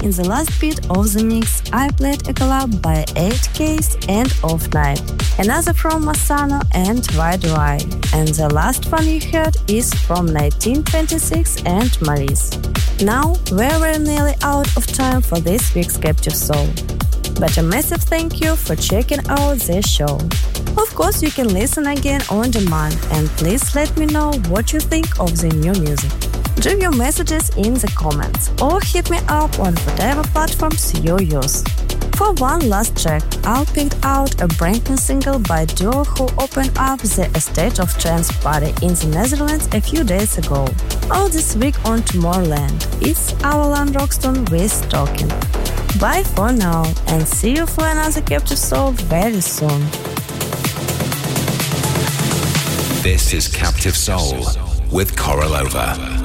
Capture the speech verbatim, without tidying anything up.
in the last bit of the mix, I played a collab by eight Case and Off Night, another from Masano and Why Do I, and the last one you heard is from nineteen twenty-six and Maurice. Now, we're very nearly out of time for this week's Captive Soul, but a massive thank you for checking out this show. Of course, you can listen again on demand, and please let me know what you think of the new music. Leave your messages in the comments or hit me up on whatever platforms you use. For one last track, I picked out a brand new single by a duo who opened up the Estate of Trance party in the Netherlands a few days ago. Out this week on Tomorrowland, it's Avalon Rockstone with Talking. Bye for now, and see you for another Captive Soul very soon. This is Captive Soul with Korolova.